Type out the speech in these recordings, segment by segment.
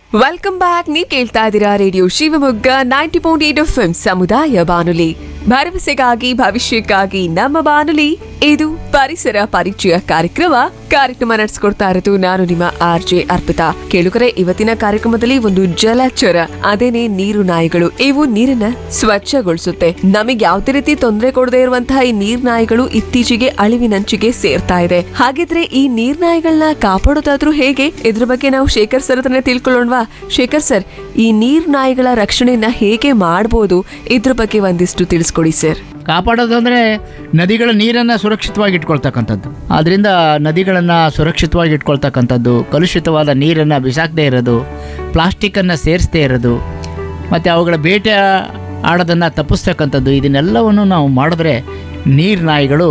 Welcome back. ನೀವು ಕೇಳ್ತಾ ಇದ್ದೀರಾ ರೇಡಿಯೋ ಶಿವಮೊಗ್ಗ 90.8 FM ಸಮುದಾಯ ಬಾನುಲಿ, ಭರವಸೆಗಾಗಿ ಭವಿಷ್ಯಕ್ಕಾಗಿ ನಮ್ಮ ಬಾನುಲಿ. ಇದು ಪರಿಸರ ಪರಿಚಯ ಕಾರ್ಯಕ್ರಮ ನಡೆಸ್ಕೊಡ್ತಾ ಇರೋದು ನಾನು ನಿಮ್ಮ RJ ಅರ್ಪಿತಾ. ಕೇಳುಗರೆ, ಇವತ್ತಿನ ಕಾರ್ಯಕ್ರಮದಲ್ಲಿ ಒಂದು ಜಲಚರ, ಅದೇನೆ ನೀರು ನಾಯಿಗಳು. ಇವು ನೀರನ್ನ ಸ್ವಚ್ಛಗೊಳಿಸುತ್ತೆ. ನಮಗೆ ಯಾವುದೇ ರೀತಿ ತೊಂದರೆ ಕೊಡದೇ ಇರುವಂತಹ ಈ ನೀರ್ ನಾಯಿಗಳು ಇತ್ತೀಚೆಗೆ ಅಳಿವಿನಂಚಿಗೆ ಸೇರ್ತಾ ಇದೆ. ಹಾಗಿದ್ರೆ ಈ ನೀರ್ ನಾಯಿಗಳನ್ನ ಕಾಪಾಡೋದಾದ್ರೂ ಹೇಗೆ? ಇದ್ರ ಬಗ್ಗೆ ನಾವು ಶೇಖರ್ ಸರ್ ಹತ್ರನೇ ತಿಳ್ಕೊಳ್ಳೋಣವಾ? ಶೇಖರ್ ಸರ್, ಈ ನೀರ್ ನಾಯಿಗಳ ರಕ್ಷಣೆಯನ್ನ ಹೇಗೆ ಮಾಡಬಹುದು, ಇದ್ರ ಬಗ್ಗೆ ಒಂದಿಷ್ಟು ತಿಳಿಸ್ಕೊಡಿ ಸರ್. ಕಾಪಾಡೋದು ಅಂದರೆ ನದಿಗಳ ನೀರನ್ನು ಸುರಕ್ಷಿತವಾಗಿ ಇಟ್ಕೊಳ್ತಕ್ಕಂಥದ್ದು. ಆದ್ದರಿಂದ ನದಿಗಳನ್ನು ಸುರಕ್ಷಿತವಾಗಿ ಇಟ್ಕೊಳ್ತಕ್ಕಂಥದ್ದು, ಕಲುಷಿತವಾದ ನೀರನ್ನು ಬಿಸಾಕದೇ ಇರೋದು, ಪ್ಲಾಸ್ಟಿಕ್ಕನ್ನು ಸೇರಿಸದೇ ಇರೋದು, ಮತ್ತು ಅವುಗಳ ಬೇಟೆ ಆಡೋದನ್ನು ತಪ್ಪಿಸ್ತಕ್ಕಂಥದ್ದು, ಇದನ್ನೆಲ್ಲವನ್ನು ನಾವು ಮಾಡಿದ್ರೆ ನೀರು ನಾಯಿಗಳು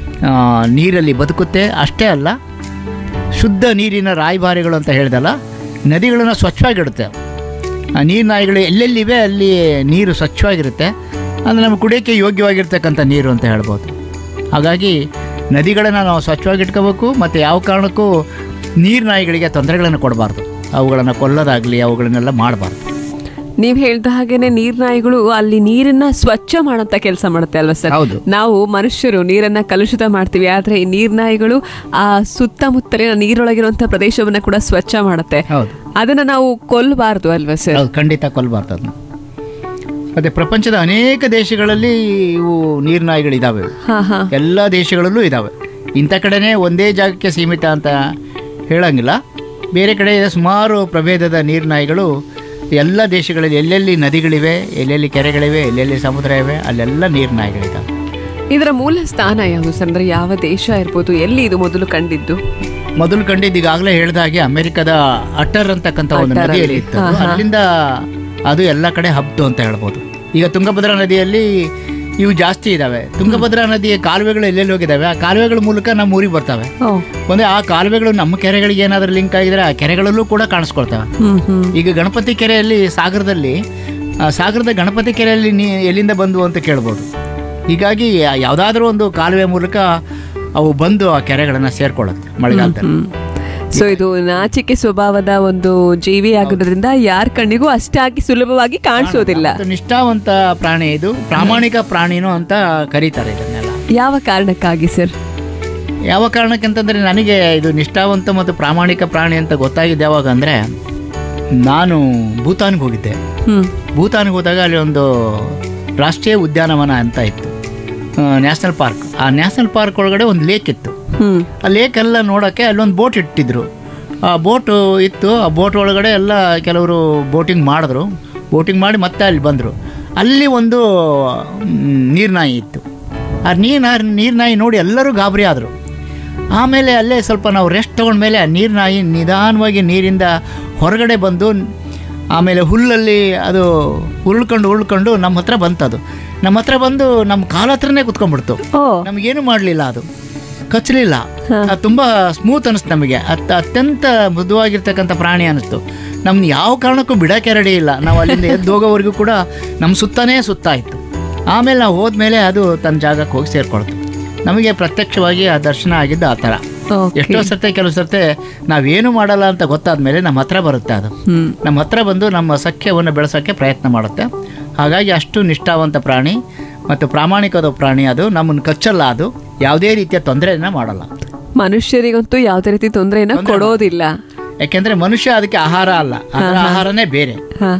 ನೀರಲ್ಲಿ ಬದುಕುತ್ತೆ. ಅಷ್ಟೇ ಅಲ್ಲ, ಶುದ್ಧ ನೀರಿನ ರಾಯಭಾರಿಗಳು ಅಂತ ಹೇಳ್ದಲ್ಲ, ನದಿಗಳನ್ನು ಸ್ವಚ್ಛವಾಗಿಡುತ್ತೆ. ನೀರು ನಾಯಿಗಳು ಎಲ್ಲೆಲ್ಲಿವೆ ಅಲ್ಲಿ ನೀರು ಸ್ವಚ್ಛವಾಗಿರುತ್ತೆ. ಅಂದರೆ ನಮಗೆ ಕುಡಿಯೋಕ್ಕೆ ಯೋಗ್ಯವಾಗಿರ್ತಕ್ಕಂಥ ನೀರು ಅಂತ ಹೇಳ್ಬೋದು. ಹಾಗಾಗಿ ನದಿಗಳನ್ನು ನಾವು ಸ್ವಚ್ಛವಾಗಿ ಇಟ್ಕೋಬೇಕು. ಮತ್ತು ಯಾವ ಕಾರಣಕ್ಕೂ ನೀರು ನಾಯಿಗಳಿಗೆ ತೊಂದರೆಗಳನ್ನು ಕೊಡಬಾರ್ದು. ಅವುಗಳನ್ನು ಕೊಲ್ಲೋದಾಗಲಿ ಅವುಗಳನ್ನೆಲ್ಲ ಮಾಡಬಾರ್ದು. ನೀವ್ ಹೇಳ್ದ ಹಾಗೇನೆ ನೀರ್ ನಾಯಿಗಳು ಅಲ್ಲಿ ನೀರನ್ನ ಸ್ವಚ್ಛ ಮಾಡಂತ ಕೆಲಸ ಮಾಡುತ್ತೆ ಅಲ್ವಾ ಸರ್? ಹೌದು. ನಾವು ಮನುಷ್ಯರು ನೀರನ್ನ ಕಲುಷಿತ ಮಾಡ್ತೀವಿ, ಆದ್ರೆ ಈ ನೀರ್ ನಾಯಿಗಳು ಆ ಸುತ್ತಮುತ್ತಲಿನ ನೀರೊಳಗಿರುವಂತಹ ಪ್ರದೇಶವನ್ನ ಕೂಡ ಸ್ವಚ್ಛ ಮಾಡುತ್ತೆ. ಹೌದು. ಅದನ್ನ ನಾವು ಕೊಲ್ಲಬಾರ್ದು ಅಲ್ವಾ ಸರ್? ಹೌದು, ಖಂಡಿತ ಕೊಲ್ಲಬಾರ್ದು ಅದನ್ನು. ಮತ್ತು ಪ್ರಪಂಚದ ಅನೇಕ ದೇಶಗಳಲ್ಲಿ ಇವು ನೀರು ನಾಯಿಗಳಿದ್ದಾವೆ. ಎಲ್ಲ ದೇಶಗಳಲ್ಲೂ ಇದ್ದಾವೆ. ಇಂಥ ಕಡೆನೇ ಒಂದೇ ಜಾಗಕ್ಕೆ ಸೀಮಿತ ಅಂತ ಹೇಳಂಗಿಲ್ಲ. ಬೇರೆ ಕಡೆ ಸುಮಾರು ಪ್ರಭೇದದ ನೀರು ನಾಯಿಗಳು ಎಲ್ಲ ದೇಶಗಳಲ್ಲಿ, ಎಲ್ಲೆಲ್ಲಿ ನದಿಗಳಿವೆ, ಎಲ್ಲೆಲ್ಲಿ ಕೆರೆಗಳಿವೆ, ಎಲ್ಲೆಲ್ಲಿ ಸಮುದ್ರ ಇವೆ, ಅಲ್ಲೆಲ್ಲ ನೀರು ನಾಯಿಗಳಿದ್ದಾವೆ. ಇದರ ಮೂಲ ಸ್ಥಾನ ಯಾವುದು ಸರ್? ಅಂದ್ರೆ ಯಾವ ದೇಶ ಇರ್ಬೋದು, ಎಲ್ಲಿ ಇದು ಮೊದಲು ಕಂಡಿದ್ದು? ಮೊದಲು ಕಂಡಿದ್ದು ಈಗಾಗಲೇ ಹೇಳಿದ ಹಾಗೆ ಅಮೆರಿಕದ ಅಟರ್ ಅಂತಕ್ಕಂಥ ಒಂದು ನದಿಯಲ್ಲಿ ಇತ್ತು. ಅಲ್ಲಿಂದ ಅದು ಎಲ್ಲ ಕಡೆ ಹಬ್ದು ಅಂತ ಹೇಳ್ಬೋದು. ಈಗ ತುಂಗಭದ್ರಾ ನದಿಯಲ್ಲಿ ಇವು ಜಾಸ್ತಿ ಇದ್ದಾವೆ. ತುಂಗಭದ್ರಾ ನದಿಯ ಕಾಲುವೆಗಳು ಎಲ್ಲೆಲ್ಲಿ ಹೋಗಿದ್ದಾವೆ, ಆ ಕಾಲುವೆಗಳ ಮೂಲಕ ನಮ್ಮ ಊರಿಗೆ ಬರ್ತವೆ. ಒಂದೇ ಆ ಕಾಲುವೆಗಳು ನಮ್ಮ ಕೆರೆಗಳಿಗೆ ಏನಾದರೂ ಲಿಂಕ್ ಆಗಿದ್ರೆ ಆ ಕೆರೆಗಳಲ್ಲೂ ಕೂಡ ಕಾಣಿಸ್ಕೊಳ್ತವೆ. ಈಗ ಗಣಪತಿ ಕೆರೆಯಲ್ಲಿ ಸಾಗರದ ಗಣಪತಿ ಕೆರೆಯಲ್ಲಿ ಎಲ್ಲಿಂದ ಬಂದು ಅಂತ ಕೇಳ್ಬೋದು. ಹೀಗಾಗಿ ಯಾವುದಾದ್ರೂ ಒಂದು ಕಾಲುವೆ ಮೂಲಕ ಅವು ಬಂದು ಆ ಕೆರೆಗಳನ್ನು ಸೇರ್ಕೊಳ್ಳುತ್ತೆ ಮಳೆಗಾಲದಲ್ಲಿ. ಸೊ ಇದು ನಾಚಿಕೆ ಸ್ವಭಾವದ ಒಂದು ಜೀವಿ ಆಗೋದ್ರಿಂದ ಯಾರ ಕಣ್ಣಿಗೂ ಅಷ್ಟಾಗಿ ಸುಲಭವಾಗಿ ಕಾಣಿಸೋದಿಲ್ಲ. ನಿಷ್ಠಾವಂತ ಪ್ರಾಣಿ ಇದು, ಪ್ರಾಮಾಣಿಕ ಪ್ರಾಣಿನೂ ಅಂತ ಕರೀತಾರೆ ಇದನ್ನೆಲ್ಲ. ಯಾವ ಕಾರಣಕ್ಕಾಗಿ ಸರ್? ಯಾವ ಕಾರಣಕ್ಕಂತಂದರೆ, ನನಗೆ ಇದು ನಿಷ್ಠಾವಂತ ಮತ್ತು ಪ್ರಾಮಾಣಿಕ ಪ್ರಾಣಿ ಅಂತ ಗೊತ್ತಾಗಿದ್ದು ಯಾವಾಗ ಅಂದರೆ, ನಾನು ಭೂತಾನ್ಗೆ ಹೋಗಿದ್ದೆ. ಭೂತಾನ್ಗೆ ಹೋದಾಗ ಅಲ್ಲಿ ಒಂದು ರಾಷ್ಟ್ರೀಯ ಉದ್ಯಾನವನ ಅಂತ ಇತ್ತು, ನ್ಯಾಷನಲ್ ಪಾರ್ಕ್. ಆ ನ್ಯಾಷನಲ್ ಪಾರ್ಕ್ ಒಳಗಡೆ ಒಂದು ಲೇಕ್ ಇತ್ತು. ಆ ಲೇಕ್ ಎಲ್ಲ ನೋಡೋಕ್ಕೆ ಅಲ್ಲೊಂದು ಬೋಟ್ ಇಟ್ಟಿದ್ರು. ಆ ಬೋಟು ಇತ್ತು. ಆ ಬೋಟ್ ಒಳಗಡೆ ಎಲ್ಲ ಕೆಲವರು ಬೋಟಿಂಗ್ ಮಾಡಿದ್ರು. ಬೋಟಿಂಗ್ ಮಾಡಿ ಮತ್ತೆ ಅಲ್ಲಿ ಬಂದರು. ಅಲ್ಲಿ ಒಂದು ನೀರ್ನಾಯಿ ಇತ್ತು. ಆ ನೀರ್ನಾಯಿ ನೋಡಿ ಎಲ್ಲರೂ ಗಾಬರಿ ಆದರು. ಆಮೇಲೆ ಅಲ್ಲೇ ಸ್ವಲ್ಪ ನಾವು ರೆಸ್ಟ್ ತೊಗೊಂಡ್ಮೇಲೆ ಆ ನೀರ್ನಾಯಿ ನಿಧಾನವಾಗಿ ನೀರಿಂದ ಹೊರಗಡೆ ಬಂದು, ಆಮೇಲೆ ಹುಲ್ಲಲ್ಲಿ ಅದು ಉರುಳ್ಕೊಂಡು ನಮ್ಮ ಹತ್ರ ಬಂತದು. ನಮ್ಮ ಹತ್ರ ಬಂದು ನಮ್ಮ ಕಾಲ ಹತ್ರನೇ ಕುತ್ಕೊಂಡ್ಬಿಡ್ತು. ನಮಗೇನು ಮಾಡಲಿಲ್ಲ, ಅದು ಕಚ್ಚಲಿಲ್ಲ. ತುಂಬ ಸ್ಮೂತ್ ಅನಿಸ್ತು ನಮಗೆ. ಅತ್ಯಂತ ಮೃದುವಾಗಿರ್ತಕ್ಕಂಥ ಪ್ರಾಣಿ ಅನ್ನಿಸ್ತು. ನಮ್ಗೆ ಯಾವ ಕಾರಣಕ್ಕೂ ಬಿಡೋಕೆ ರೆಡಿ ಇಲ್ಲ. ನಾವು ಅಲ್ಲಿಂದ ಎದ್ದು ಹೋಗೋವರೆಗೂ ಕೂಡ ನಮ್ಮ ಸುತ್ತ ಇತ್ತು. ಆಮೇಲೆ ನಾವು ಹೋದ್ಮೇಲೆ ಅದು ತನ್ನ ಜಾಗಕ್ಕೆ ಹೋಗಿ ಸೇರ್ಕೊಳ್ತು. ನಮಗೆ ಪ್ರತ್ಯಕ್ಷವಾಗಿ ಆ ದರ್ಶನ ಆಗಿದ್ದು ಆ ಥರ. ಎಷ್ಟೋ ಸರ್ತೆ ಕೆಲವು ಸರ್ತೆ ನಾವೇನು ಮಾಡಲ್ಲ ಅಂತ ಗೊತ್ತಾದ್ಮೇಲೆ ನಮ್ಮ ಹತ್ರ ಬರುತ್ತೆ. ಅದು ನಮ್ಮ ಹತ್ರ ಬಂದು ನಮ್ಮ ಸಖ್ಯವನ್ನು ಬೆಳೆಸೋಕ್ಕೆ ಪ್ರಯತ್ನ ಮಾಡುತ್ತೆ. ಹಾಗಾಗಿ ಅಷ್ಟು ನಿಷ್ಠಾವಂತ ಪ್ರಾಣಿ ಮತ್ತು ಪ್ರಾಮಾಣಿಕದ ಪ್ರಾಣಿ. ಅದು ನಮ್ಮನ್ನು ಕಚ್ಚಲ್ಲ, ಅದು ಯಾವುದೇ ರೀತಿಯ ತೊಂದರೆಯನ್ನ ಮಾಡಲ್ಲ. ಮನುಷ್ಯರಿಗಂತೂ ಯಾವುದೇ ರೀತಿ ತೊಂದರೆಯನ್ನ ಕೊಡೋದಿಲ್ಲ. ಯಾಕೆಂದ್ರೆ ಮನುಷ್ಯ ಅದಕ್ಕೆ ಆಹಾರ ಅಲ್ಲ, ಅದರ ಆಹಾರನೇ ಬೇರೆ.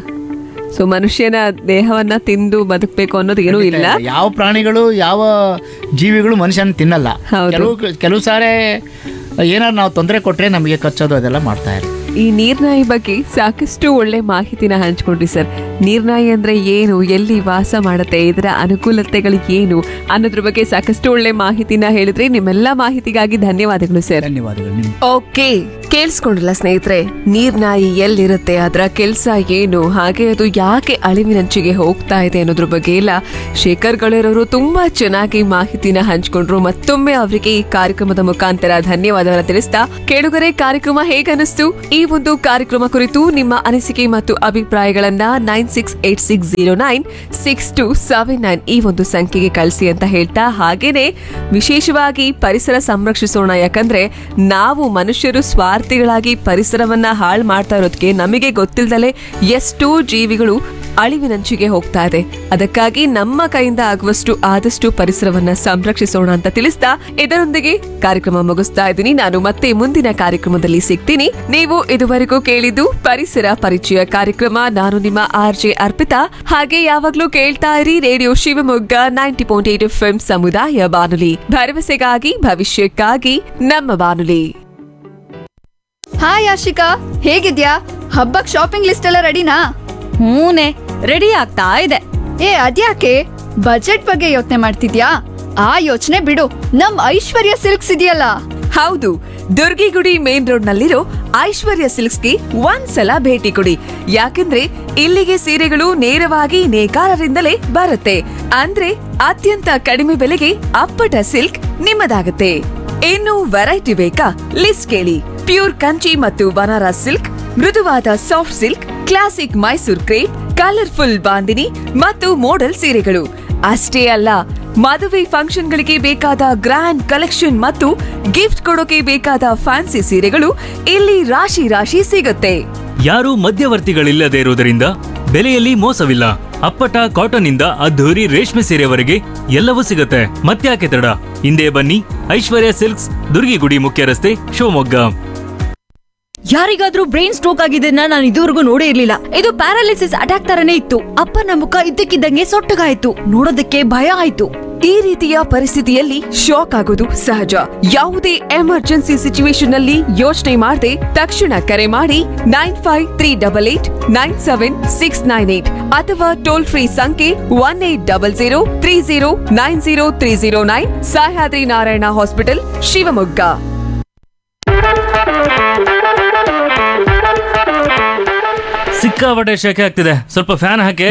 ಸೊ ಮನುಷ್ಯನ ದೇಹವನ್ನ ತಿಂದು ಬದುಕಬೇಕು ಅನ್ನೋದು ಏನೂ ಇಲ್ಲ. ಯಾವ ಪ್ರಾಣಿಗಳು, ಯಾವ ಜೀವಿಗಳು ಮನುಷ್ಯನ ತಿನ್ನಲ್ಲ. ಕೆಲವು ಸಾರಿ ಏನಾದ್ರು ನಾವು ತೊಂದರೆ ಕೊಟ್ಟರೆ ನಮಗೆ ಕಚ್ಚೋದು ಅದೆಲ್ಲ ಮಾಡ್ತಾ ಇರ್ತಾರೆ. ಈ ನೀರ್ನಾಯಿ ಬಗ್ಗೆ ಸಾಕಷ್ಟು ಒಳ್ಳೆ ಮಾಹಿತಿನ ಹಂಚ್ಕೊಂಡ್ರಿ ಸರ್. ನೀರ್ನಾಯಿ ಅಂದ್ರೆ ಏನು, ಎಲ್ಲಿ ವಾಸ ಮಾಡುತ್ತೆ, ಇದರ ಅನುಕೂಲತೆಗಳು ಏನು ಅನ್ನೋದ್ರ ಬಗ್ಗೆ ಸಾಕಷ್ಟು ಒಳ್ಳೆ ಮಾಹಿತಿನ ಹೇಳಿದ್ರಿ. ನಿಮ್ಮೆಲ್ಲ ಮಾಹಿತಿಗಾಗಿ ಧನ್ಯವಾದಗಳು ಸರ್. ಧನ್ಯವಾದಗಳು. ಓಕೆ, ಕೇಳಿಸ್ಕೊಂಡ್ರಲ್ಲ ಸ್ನೇಹಿತರೆ, ನೀರ್ನಾಯಿ ಎಲ್ಲಿರುತ್ತೆ, ಅದರ ಕೆಲಸ ಏನು, ಹಾಗೆ ಅದು ಯಾಕೆ ಅಳಿವಿನಂಚಿಗೆ ಹೋಗ್ತಾ ಇದೆ ಅನ್ನೋದ್ರ ಬಗ್ಗೆ ಎಲ್ಲ ಶೇಖರ್ ಗಳೇರವರು ತುಂಬಾ ಚೆನ್ನಾಗಿ ಮಾಹಿತಿನ ಹಂಚ್ಕೊಂಡ್ರು. ಮತ್ತೊಮ್ಮೆ ಅವರಿಗೆ ಈ ಕಾರ್ಯಕ್ರಮದ ಮುಖಾಂತರ ಧನ್ಯವಾದವನ್ನ ತಿಳಿಸ್ತಾ, ಕೇಳುಗರೆ ಕಾರ್ಯಕ್ರಮ ಹೇಗನ್ನಿಸ್ತು? ಈ ಒಂದು ಕಾರ್ಯಕ್ರಮ ಕುರಿತು ನಿಮ್ಮ ಅನಿಸಿಕೆ ಮತ್ತು ಅಭಿಪ್ರಾಯಗಳನ್ನ 9686096279 ಈ ಒಂದು ಸಂಖ್ಯೆಗೆ ಕಳಿಸಿ ಅಂತ ಹೇಳ್ತಾ, ಹಾಗೇನೆ ವಿಶೇಷವಾಗಿ ಪರಿಸರ ಸಂರಕ್ಷಿಸೋಣ. ಯಾಕಂದ್ರೆ ನಾವು ಮನುಷ್ಯರು ಸ್ವಾರ್ಥಿಗಳಾಗಿ ಪರಿಸರವನ್ನ ಹಾಳು ಮಾಡ್ತಾ ಇರೋದಕ್ಕೆ ನಮಗೆ ಗೊತ್ತಿಲ್ಲದಲೇ ಎಷ್ಟೋ ಜೀವಿಗಳು ಅಳಿವಿನಂಚಿಗೆ ಹೋಗ್ತಾ ಇದೆ. ಅದಕ್ಕಾಗಿ ನಮ್ಮ ಕೈಯಿಂದ ಆದಷ್ಟು ಪರಿಸರವನ್ನ ಸಂರಕ್ಷಿಸೋಣ ಅಂತ ತಿಳಿಸ್ತಾ ಇದರೊಂದಿಗೆ ಕಾರ್ಯಕ್ರಮ ಮುಗಿಸ್ತಾ ಇದ್ದೀನಿ. ನಾನು ಮತ್ತೆ ಮುಂದಿನ ಕಾರ್ಯಕ್ರಮದಲ್ಲಿ ಸಿಗ್ತೀನಿ. ನೀವು ಇದುವರೆಗೂ ಕೇಳಿದ್ದು ಪರಿಸರ ಪರಿಚಯ ಕಾರ್ಯಕ್ರಮ. ನಾನು ನಿಮ್ಮ RJ ಅರ್ಪಿತಾ. ಹಾಗೆ ಯಾವಾಗ್ಲೂ ಕೇಳ್ತಾ ಇರಿ ರೇಡಿಯೋ ಶಿವಮೊಗ್ಗ 90.8 FM ಸಮುದಾಯ ಬಾನುಲಿ, ಭರವಸೆಗಾಗಿ ಭವಿಷ್ಯಕ್ಕಾಗಿ ನಮ್ಮ ಬಾನುಲಿ. ಹಾಯ್ ಆಶಿಕಾ, ಹೇಗಿದ್ಯಾ? ಹಬ್ಬಕ್ ಶಾಪಿಂಗ್ ಲಿಸ್ಟ್ ಎಲ್ಲ ರೆಡಿನಾ? ಹೂನೆ, ರೆಡಿ ಆಗ್ತಾ ಇದೆ. ಅದ್ಯಾಕೆ ಬಜೆಟ್ ಬಗ್ಗೆ ಯೋಚನೆ ಮಾಡ್ತಿದ್ಯಾ? ಆ ಯೋಚನೆ ಬಿಡು, ನಮ್ ಐಶ್ವರ್ಯ ಸಿಲ್ಕ್ಸ್ ಇದೆಯಲ್ಲ. ಹೌದು, ದುರ್ಗಿಗುಡಿ ಮೇನ್ ರೋಡ್ ನಲ್ಲಿರೋ ಐಶ್ವರ್ಯ ಸಿಲ್ಕ್ಸ್ಗೆ ಒಂದ್ಸಲ ಭೇಟಿ ಕೊಡಿ. ಯಾಕಂದ್ರೆ ಇಲ್ಲಿಗೆ ಸೀರೆಗಳು ನೇರವಾಗಿ ನೇಕಾರರಿಂದಲೇ ಬರುತ್ತೆ. ಅಂದ್ರೆ ಅತ್ಯಂತ ಕಡಿಮೆ ಬೆಲೆಗೆ ಅಪ್ಪಟ ಸಿಲ್ಕ್ ನಿಮ್ಮದಾಗುತ್ತೆ. ಇನ್ನು ವೆರೈಟಿ ಬೇಕಾ? ಲಿಸ್ಟ್ ಕೇಳಿ. ಪ್ಯೂರ್ ಕಂಚಿ ಮತ್ತು ಬನಾರಸ್ ಸಿಲ್ಕ್, ಮೃದುವಾದ soft silk, classic Mysore crepe, colourful bandhani ಮತ್ತು ಮೋಡಲ್ ಸೀರೆಗಳು ಅಷ್ಟೇ ಅಲ್ಲ, ಮದುವೆ ಫಂಕ್ಷನ್ಗಳಿಗೆ ಬೇಕಾದ ಗ್ರ್ಯಾಂಡ್ ಕಲೆಕ್ಷನ್ ಮತ್ತು ಗಿಫ್ಟ್ ಕೊಡೋಕೆ ಬೇಕಾದ ಫ್ಯಾನ್ಸಿ ಸೀರೆಗಳು ಇಲ್ಲಿ ರಾಶಿ ರಾಶಿ ಸಿಗುತ್ತೆ. ಯಾರೂ ಮಧ್ಯವರ್ತಿಗಳಿಲ್ಲದೆ ಇರುವುದರಿಂದ ಬೆಲೆಯಲ್ಲಿ ಮೋಸವಿಲ್ಲ. ಅಪ್ಪಟ ಕಾಟನ್ ಇಂದ ಅದ್ಧೂರಿ ರೇಷ್ಮೆ ಸೀರೆವರೆಗೆ ಎಲ್ಲವೂ ಸಿಗುತ್ತೆ. ಮತ್ತ್ಯಾಕೆ ತಡ, ಹಿಂದೆ ಬನ್ನಿ. ಐಶ್ವರ್ಯ ಸಿಲ್ಕ್ಸ್, ದುರ್ಗಿಗುಡಿ ಮುಖ್ಯ ರಸ್ತೆ, ಶಿವಮೊಗ್ಗ. ಯಾರಿಗಾದ್ರೂ ಬ್ರೈನ್ ಸ್ಟ್ರೋಕ್ ಆಗಿದ್ದನ್ನ ನಾನು ಇದುವರೆಗೂ ನೋಡೇ ಇರ್ಲಿಲ್ಲ. ಇದು ಪ್ಯಾರಾಲಿಸಿಸ್ ಅಟ್ಯಾಕ್ ತರನೇ ಇತ್ತು. ಅಪ್ಪನ ಮುಖ ಇದ್ದಕ್ಕಿದ್ದಂಗೆ ಸೊಟ್ಟಗಾಯ್ತು. ನೋಡೋದಕ್ಕೆ ಭಯ ಆಯ್ತು. ಈ ರೀತಿಯ ಪರಿಸ್ಥಿತಿಯಲ್ಲಿ ಶಾಕ್ ಆಗೋದು ಸಹಜ. ಯಾವುದೇ ಎಮರ್ಜೆನ್ಸಿ ಸಿಚುವೇಶನ್ ನಲ್ಲಿ ಯೋಚನೆ ಮಾಡದೆ ತಕ್ಷಣ ಕರೆ ಮಾಡಿ 9538897698 ಅಥವಾ ಟೋಲ್ ಫ್ರೀ ಸಂಖ್ಯೆ 180030900309, ಸಹ್ಯಾದ್ರಿ ನಾರಾಯಣ ಹಾಸ್ಪಿಟಲ್, ಶಿವಮೊಗ್ಗ. ಸಿಕ್ಕಾಪಟ್ಟೆ ಶೆಕೆ ಆಗ್ತಿದೆ, ಸ್ವಲ್ಪ ಫ್ಯಾನ್ ಹಾಕಿ.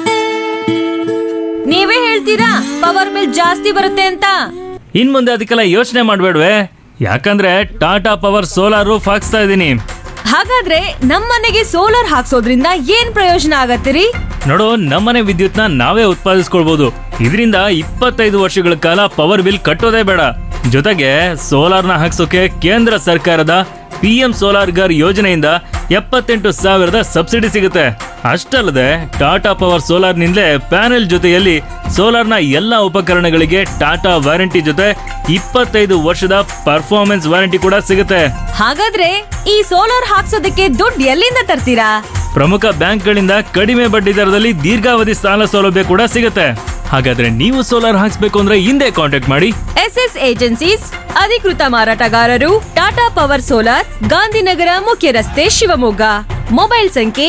ನೀವೇ ಹೇಳ್ತೀರಾ ಪವರ್ ಬಿಲ್ ಜಾಸ್ತಿ ಬರುತ್ತೆ ಅಂತ. ಇನ್ ಮುಂದೆ ಅದಕ್ಕೆಲ್ಲ ಯೋಚನೆ ಮಾಡ್ಬೇಡ್ವೆ. ಯಾಕಂದ್ರೆ ಟಾಟಾ ಪವರ್ ಸೋಲಾರ್ ರೂಫ್ ಹಾಕ್ಸ್ತಾ ಇದೀನಿ. ಹಾಗಾದ್ರೆ ನಮ್ಮನೆಗೆ ಸೋಲಾರ್ ಹಾಕ್ಸೋದ್ರಿಂದ ಏನ್ ಪ್ರಯೋಜನ ಆಗತ್ತಿರಿ? ನೋಡು, ನಮ್ಮನೆ ವಿದ್ಯುತ್ನ ನಾವೇ ಉತ್ಪಾದಿಸ್ಕೊಳ್ಬಹುದು. ಇದರಿಂದ 25 ವರ್ಷಗಳ ಕಾಲ ಪವರ್ ಬಿಲ್ ಕಟ್ಟೋದೇ ಬೇಡ. ಜೊತೆಗೆ ಸೋಲಾರ್ನ ಹಾಕ್ಸೋಕೆ ಕೇಂದ್ರ ಸರ್ಕಾರದ PM ಸೋಲಾರ್ ಗರ್ ಯೋಜನೆಯಿಂದ 78,000 ಸಬ್ಸಿಡಿ ಸಿಗುತ್ತೆ. ಅಷ್ಟಲ್ಲದೆ ಟಾಟಾ ಪವರ್ ಸೋಲಾರ್ ನಿಂದಲೇ ಪ್ಯಾನೆಲ್ ಜೊತೆಯಲ್ಲಿ ಸೋಲಾರ್ನ ಎಲ್ಲಾ ಉಪಕರಣಗಳಿಗೆ ಟಾಟಾ ವಾರಂಟಿ ಜೊತೆ 25 ವರ್ಷದ ಪರ್ಫಾರ್ಮೆನ್ಸ್ ವಾರಂಟಿ ಕೂಡ ಸಿಗುತ್ತೆ. ಹಾಗಾದ್ರೆ ಈ ಸೋಲಾರ್ ಹಾಕ್ಸೋದಕ್ಕೆ ದುಡ್ಡು ಎಲ್ಲಿಂದ ತರ್ತೀರಾ? ಪ್ರಮುಖ ಬ್ಯಾಂಕ್ಗಳಿಂದ ಕಡಿಮೆ ಬಡ್ಡಿ ದರದಲ್ಲಿ ದೀರ್ಘಾವಧಿ ಸಾಲ ಸೌಲಭ್ಯ ಕೂಡ ಸಿಗುತ್ತೆ. ಹಾಗಾದ್ರೆ ನೀವು ಸೋಲಾರ್ ಹಾಕ್ಸ್ಬೇಕು ಅಂದ್ರೆ ಹಿಂದೆ ಕಾಂಟ್ಯಾಕ್ಟ್ ಮಾಡಿ SS ಏಜೆನ್ಸೀಸ್, ಅಧಿಕೃತ ಮಾರಾಟಗಾರರು, ಟಾಟಾ ಪವರ್ ಸೋಲಾರ್, ಗಾಂಧಿನಗರ ಮುಖ್ಯ ರಸ್ತೆ, ಶಿವಮೊಗ್ಗ. ಮೊಬೈಲ್ ಸಂಖ್ಯೆ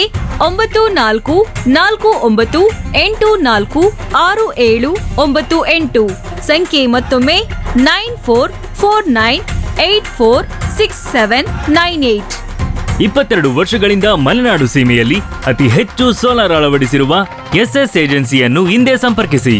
9489846798. ಸಂಖ್ಯೆ ಮತ್ತೊಮ್ಮೆ 9449846798. 22 ವರ್ಷಗಳಿಂದ ಮಲೆನಾಡು ಸೀಮೆಯಲ್ಲಿ ಅತಿ ಹೆಚ್ಚು ಸೋಲಾರ್ ಅಳವಡಿಸಿರುವ SS ಏಜೆನ್ಸಿಯನ್ನು ಹಿಂದೆ ಸಂಪರ್ಕಿಸಿ.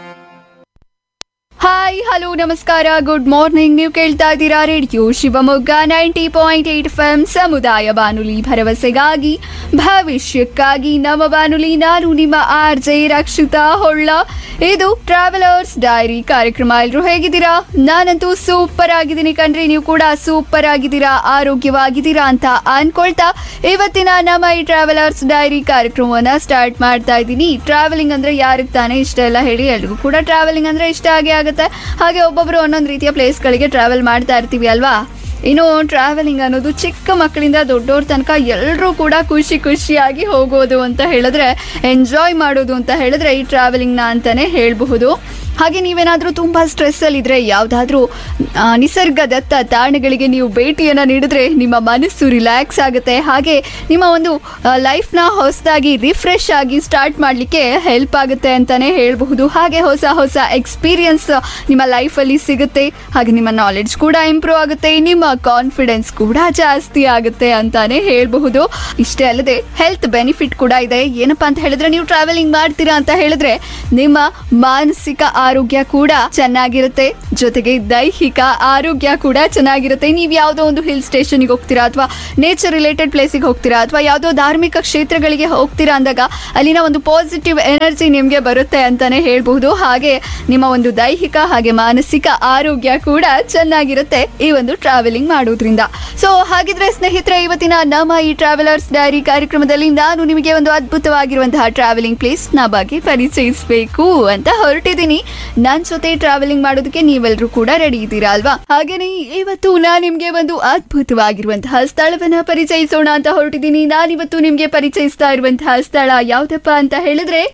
ಹಾಯ್, ಹಲೋ, ನಮಸ್ಕಾರ, ಗುಡ್ ಮಾರ್ನಿಂಗ್. ನೀವು ಕೇಳ್ತಾ ಇದ್ದೀರಾ ರೇಡಿಯೋ ಶಿವಮೊಗ್ಗ 90.8 FM ಸಮುದಾಯ ಬಾನುಲಿ, ಭರವಸೆಗಾಗಿ ಭವಿಷ್ಯಕ್ಕಾಗಿ ನಮ್ಮ ಬಾನುಲಿ. ನಾನು ನಿಮ್ಮ RJ ರಕ್ಷಿತಾ ಹೊಳ್ಳ. ಇದು ಟ್ರಾವೆಲರ್ಸ್ ಡೈರಿ ಕಾರ್ಯಕ್ರಮ. ಎಲ್ರು ಹೇಗಿದ್ದೀರಾ? ನಾನಂತೂ ಸೂಪರ್ ಆಗಿದ್ದೀನಿ ಕಣ್ರಿ. ನೀವು ಕೂಡ ಸೂಪರ್ ಆಗಿದ್ದೀರಾ, ಆರೋಗ್ಯವಾಗಿದ್ದೀರಾ ಅಂತ ಅನ್ಕೊಳ್ತಾ ಇವತ್ತಿನ ನಮ್ಮ ಈ ಟ್ರಾವೆಲರ್ಸ್ ಡೈರಿ ಕಾರ್ಯಕ್ರಮವನ್ನ ಸ್ಟಾರ್ಟ್ ಮಾಡ್ತಾ ಇದ್ದೀನಿ. ಟ್ರಾವೆಲಿಂಗ್ ಅಂದ್ರೆ ಯಾರಿಗೆ ತಾನೇ ಇಷ್ಟ ಇಲ್ಲ ಹೇಳಿ? ಎಲ್ರಿಗೂ ಕೂಡ ಟ್ರಾವೆಲಿಂಗ್ ಅಂದ್ರೆ ಇಷ್ಟ ಆಗೇ ಆಗುತ್ತೆ. ಹಾಗೆ ಒಬ್ಬೊಬ್ರು ಒಂದೊಂದು ರೀತಿಯ ಪ್ಲೇಸ್ಗಳಿಗೆ ಟ್ರಾವೆಲ್ ಮಾಡ್ತಾ ಇರ್ತೀವಿ ಅಲ್ವಾ? ಇನ್ನು ಟ್ರಾವೆಲಿಂಗ್ ಅನ್ನೋದು ಚಿಕ್ಕ ಮಕ್ಕಳಿಂದ ದೊಡ್ಡವ್ರ ತನಕ ಎಲ್ಲರೂ ಕೂಡ ಖುಷಿಯಾಗಿ ಹೋಗೋದು ಅಂತ ಹೇಳಿದ್ರೆ, ಎಂಜಾಯ್ ಮಾಡೋದು ಅಂತ ಹೇಳಿದ್ರೆ ಈ ಟ್ರಾವೆಲಿಂಗ್ನ ಅಂತಾನೆ ಹೇಳಬಹುದು. ಹಾಗೆ ನೀವೇನಾದರೂ ತುಂಬ ಸ್ಟ್ರೆಸ್ಸಲ್ಲಿದ್ದರೆ ಯಾವುದಾದ್ರೂ ನಿಸರ್ಗದತ್ತ ತಾಣಗಳಿಗೆ ನೀವು ಭೇಟಿಯನ್ನು ನೀಡಿದ್ರೆ ನಿಮ್ಮ ಮನಸ್ಸು ರಿಲ್ಯಾಕ್ಸ್ ಆಗುತ್ತೆ. ಹಾಗೆ ನಿಮ್ಮ ಒಂದು ಲೈಫ್ನ ಹೊಸದಾಗಿ ರಿಫ್ರೆಶ್ ಆಗಿ ಸ್ಟಾರ್ಟ್ ಮಾಡಲಿಕ್ಕೆ ಹೆಲ್ಪ್ ಆಗುತ್ತೆ ಅಂತಲೇ ಹೇಳಬಹುದು. ಹಾಗೆ ಹೊಸ ಹೊಸ ಎಕ್ಸ್ಪೀರಿಯನ್ಸ್ ನಿಮ್ಮ ಲೈಫಲ್ಲಿ ಸಿಗುತ್ತೆ. ಹಾಗೆ ನಿಮ್ಮ ನಾಲೆಡ್ಜ್ ಕೂಡ ಇಂಪ್ರೂವ್ ಆಗುತ್ತೆ, ನಿಮ್ಮ ಕಾನ್ಫಿಡೆನ್ಸ್ ಕೂಡ ಜಾಸ್ತಿ ಆಗುತ್ತೆ ಅಂತಾನೆ ಹೇಳಬಹುದು. ಇಷ್ಟೇ ಅಲ್ಲದೆ ಹೆಲ್ತ್ ಬೆನಿಫಿಟ್ ಕೂಡ ಇದೆ. ಏನಪ್ಪಾ ಅಂತ ಹೇಳಿದ್ರೆ, ನೀವು ಟ್ರಾವೆಲಿಂಗ್ ಮಾಡ್ತೀರಾ ಅಂತ ಹೇಳಿದ್ರೆ ನಿಮ್ಮ ಮಾನಸಿಕ ಆರೋಗ್ಯ ಕೂಡ ಚೆನ್ನಾಗಿರುತ್ತೆ, ಜೊತೆಗೆ ದೈಹಿಕ ಆರೋಗ್ಯ ಕೂಡ ಚೆನ್ನಾಗಿರುತ್ತೆ. ನೀವು ಯಾವುದೋ ಒಂದು ಹಿಲ್ ಸ್ಟೇಷನ್ಗೆ ಹೋಗ್ತೀರಾ ಅಥವಾ ನೇಚರ್ ರಿಲೇಟೆಡ್ ಪ್ಲೇಸಿಗೆ ಹೋಗ್ತೀರಾ ಅಥವಾ ಯಾವುದೋ ಧಾರ್ಮಿಕ ಕ್ಷೇತ್ರಗಳಿಗೆ ಹೋಗ್ತೀರಾ ಅಂದಾಗ ಅಲ್ಲಿನ ಒಂದು ಪಾಸಿಟಿವ್ ಎನರ್ಜಿ ನಿಮಗೆ ಬರುತ್ತೆ ಅಂತಾನೆ ಹೇಳ್ಬಹುದು. ಹಾಗೆ ನಿಮ್ಮ ಒಂದು ದೈಹಿಕ ಹಾಗೆ ಮಾನಸಿಕ ಆರೋಗ್ಯ ಕೂಡ ಚೆನ್ನಾಗಿರುತ್ತೆ ಈ ಒಂದು ಟ್ರಾವೆಲಿಂಗ್ ಮಾಡೋದ್ರಿಂದ. ಸೊ ಹಾಗಿದ್ರೆ ಸ್ನೇಹಿತರೆ, ಇವತ್ತಿನ ನಮ್ಮ ಈ ಟ್ರಾವೆಲರ್ಸ್ ಡೈರಿ ಕಾರ್ಯಕ್ರಮದಲ್ಲಿ ನಾನು ನಿಮಗೆ ಒಂದು ಅದ್ಭುತವಾಗಿರುವಂತಹ ಟ್ರಾವೆಲಿಂಗ್ ಪ್ಲೇಸ್ ನ ಬಗ್ಗೆ ಪರಿಚಯಿಸಬೇಕು ಅಂತ ಹೊರಟಿದ್ದೀನಿ. ನನ್ನ ಜೊತೆ ಟ್ರಾವೆಲಿಂಗ್ ಮಾಡೋದಕ್ಕೆ ನೀವೆಲ್ಲರೂ ಕೂಡ ರೆಡಿ ಇದ್ದೀರಾ ಅಲ್ವಾ? ಹಾಗೇನೆ ಇವತ್ತು ನಾನು ನಿಮ್ಗೆ ಒಂದು ಅದ್ಭುತವಾಗಿರುವಂತಹ ಸ್ಥಳವನ್ನ ಪರಿಚಯಿಸೋಣ ಅಂತ ಹೊರಟಿದ್ದೀನಿ. ನಾನಿವತ್ತು ನಿಮ್ಗೆ ಪರಿಚಯಿಸ್ತಾ ಇರುವಂತಹ ಸ್ಥಳ ಯಾವ್ದಪ್ಪ ಅಂತ ಹೇಳಿದ್ರೆ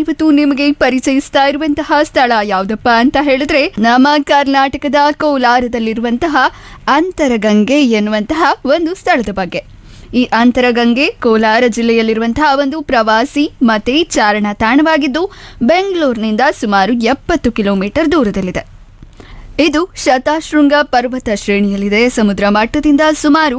ನಮ್ಮ ಕರ್ನಾಟಕದ ಕೋಲಾರದಲ್ಲಿರುವಂತಹ ಅಂತರಗಂಗೆ ಎನ್ನುವಂತಹ ಒಂದು ಸ್ಥಳದ ಬಗ್ಗೆ. ಈ ಅಂತರಗಂಗೆ ಕೋಲಾರ ಜಿಲ್ಲೆಯಲ್ಲಿರುವಂತಹ ಒಂದು ಪ್ರವಾಸಿ ಮತ್ತೆ ಚಾರಣ ತಾಣವಾಗಿದ್ದು ಬೆಂಗಳೂರಿನಿಂದ ಸುಮಾರು 70 ಕಿಲೋಮೀಟರ್ ದೂರದಲ್ಲಿದೆ. ಇದು ಶತಾಶೃಂಗ ಪರ್ವತ ಶ್ರೇಣಿಯಲ್ಲಿದೆ. ಸಮುದ್ರ ಮಟ್ಟದಿಂದ ಸುಮಾರು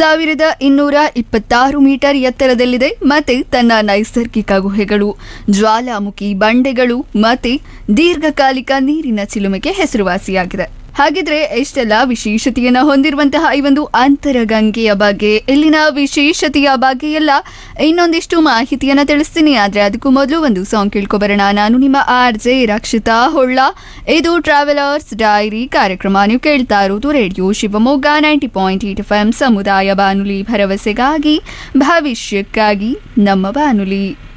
1226 ಮೀಟರ್ ಎತ್ತರದಲ್ಲಿದೆ ಮತ್ತೆ ತನ್ನ ನೈಸರ್ಗಿಕ ಗುಹೆಗಳು, ಜ್ವಾಲಾಮುಖಿ ಬಂಡೆಗಳು ಮತ್ತೆ ದೀರ್ಘಕಾಲಿಕ ನೀರಿನ ಚಿಲುಮೆಗೆ ಹೆಸರುವಾಸಿಯಾಗಿದೆ. ಹಾಗಿದ್ರೆ ಎಷ್ಟೆಲ್ಲ ವಿಶೇಷತೆಯನ್ನ ಹೊಂದಿರುವಂತಹ ಈ ಒಂದು ಅಂತರಗಂಗೆಯ ಬಗ್ಗೆ, ಇಲ್ಲಿನ ವಿಶೇಷತೆಯ ಬಗ್ಗೆ ಎಲ್ಲ ಇನ್ನೊಂದಿಷ್ಟು ಮಾಹಿತಿಯನ್ನ ತಿಳಿಸ್ತೀನಿ. ಆದ್ರೆ ಅದಕ್ಕೂ ಮೊದಲು ಒಂದು ಸಾಂಗ್ ಕೇಳ್ಕೊಬರೋಣ. ನಾನು ನಿಮ್ಮ RJ ರಕ್ಷಿತಾ ಹೊಳ್ಳ. ಇದು ಟ್ರಾವೆಲರ್ಸ್ ಡೈರಿ ಕಾರ್ಯಕ್ರಮ. ನೀವು ಕೇಳ್ತಾ ಇರೋದು ರೇಡಿಯೋ ಶಿವಮೊಗ್ಗ 90.8 FM ಸಮುದಾಯ ಬಾನುಲಿ, ಭರವಸೆಗಾಗಿ ಭವಿಷ್ಯಕ್ಕಾಗಿ ನಮ್ಮ ಬಾನುಲಿ.